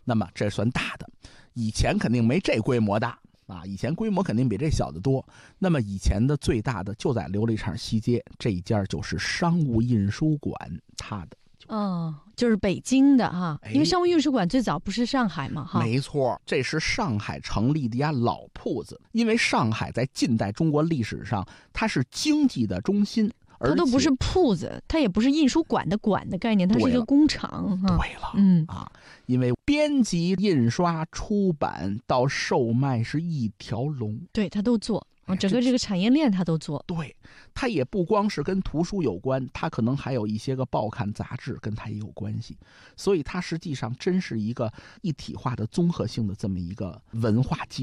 那么这算大的，以前肯定没这规模大啊，以前规模肯定比这小得多。那么以前的最大的就在琉璃厂西街这一家，就是商务印书馆，它的。 就是北京的哈，因为商务印书馆最早不是上海嘛哈。 没错，这是上海成立的一家老铺子，因为上海在近代中国历史上，它是经济的中心。 它都不是铺子，它也不是印书馆的馆的概念，它是一个工厂。 对了，因为编辑、印刷、出版到售卖是一条龙， 对，它都做。整个这个产业链它都做。 对，它也不光是跟图书有关，它可能还有一些个报刊杂志跟它也有关系，所以它实际上真是一个一体化的综合性的这么一个文化机